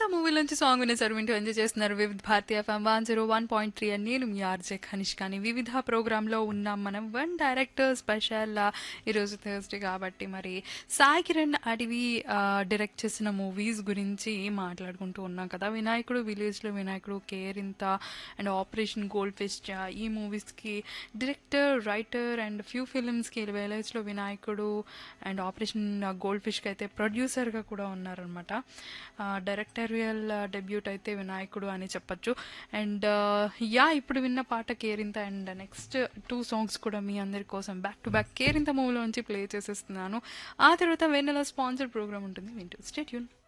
మూవీలోంచి song వినేసారు. వింటూ enjoy చేస్తున్నారు వివిధ భారతీయ ఎఫ్ఎం 101.3 అని. నేను మీ ఆర్జే కనిష్కాని. వివిధ ప్రోగ్రాంలో ఉన్నాం మనం. One director special. ఈరోజు థర్స్డే కాబట్టి మరి సాయి కిరణ్ అడివి డైరెక్ట్ చేసిన మూవీస్ గురించి మాట్లాడుకుంటూ ఉన్నాం కదా. వినాయకుడు విలేజ్లో వినాయకుడు, Kerintha and operation gold fish, ఈ మూవీస్కి డైరెక్టర్, రైటర్ అండ్ ఫ్యూ ఫిలిమ్స్కి విలేజ్లో వినాయకుడు అండ్ ఆపరేషన్ గోల్డ్ ఫిష్కి అయితే ప్రొడ్యూసర్గా కూడా ఉన్నారనమాట. డైరెక్టరియల్ డెబ్యూట్ అయితే వినాయకుడు అని చెప్పచ్చు. అండ్ ఇప్పుడు విన్న పాట కేరింత అండ్ నెక్స్ట్ 2 సాంగ్స్ కూడా మీ అందరి కోసం బ్యాక్ టు బ్యాక్ కేరింత మూవీలో నుంచి ప్లే చేసేస్తున్నాను. ఆ తర్వాత వెన్నెల స్పాన్సర్డ్ ప్రోగ్రామ్ ఉంటుంది, వింటూ స్టే ట్యూన్.